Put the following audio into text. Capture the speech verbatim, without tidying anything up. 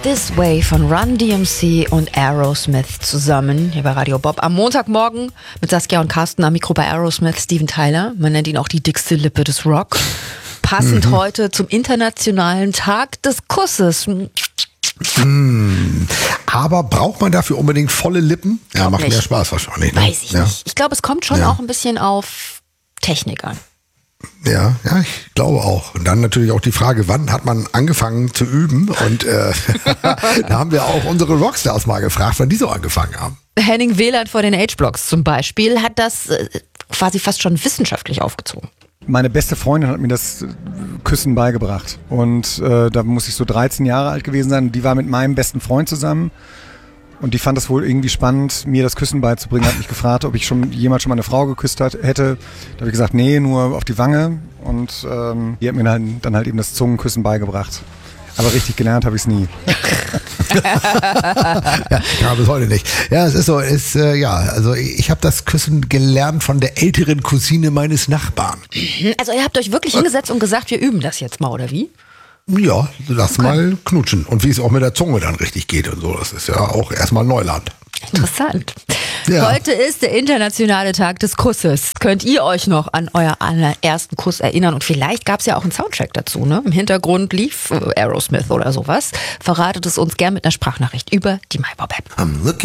This Way von Run D M C und Aerosmith zusammen hier bei Radio Bob. Am Montagmorgen mit Saskia und Carsten am Mikro bei Aerosmith, Steven Tyler. Man nennt ihn auch die dickste Lippe des Rock. Passend mhm. heute zum Internationalen Tag des Kusses. Mm. Aber braucht man dafür unbedingt volle Lippen? Ja, macht nicht. Mehr Spaß wahrscheinlich. Ne? Weiß ich ja. nicht. Ich glaube, es kommt schon ja. auch ein bisschen auf Technik an. Ja, ja, ich glaube auch. Und dann natürlich auch die Frage, wann hat man angefangen zu üben? Und äh, da haben wir auch unsere Rockstars mal gefragt, wann die so angefangen haben. Henning Wieland vor den H-Blocks zum Beispiel hat das äh, quasi fast schon wissenschaftlich aufgezogen. Meine beste Freundin hat mir das Küssen beigebracht. Und äh, da muss ich so dreizehn Jahre alt gewesen sein. Die war mit meinem besten Freund zusammen. Und die fand es wohl irgendwie spannend, mir das Küssen beizubringen. Hat mich gefragt, ob ich schon jemals schon mal eine Frau geküsst hat, hätte. Da habe ich gesagt, nee, nur auf die Wange. Und ähm, die hat mir dann, dann halt eben das Zungenküssen beigebracht. Aber richtig gelernt habe ich es nie. ja, ja, bis heute nicht. Ja, es ist so, ist, äh, ja, also ich habe das Küssen gelernt von der älteren Cousine meines Nachbarn. Also ihr habt euch wirklich hingesetzt und gesagt, wir üben das jetzt mal, oder wie? Ja, lass Okay. mal knutschen. Und wie es auch mit der Zunge dann richtig geht und so, das ist ja auch erstmal Neuland. Interessant. Ja. Heute ist der internationale Tag des Kusses. Könnt ihr euch noch an euer allerersten Kuss erinnern? Und vielleicht gab es ja auch einen Soundtrack dazu, ne? Im Hintergrund lief äh, Aerosmith oder sowas. Verratet es uns gern mit einer Sprachnachricht über die MyBob-App.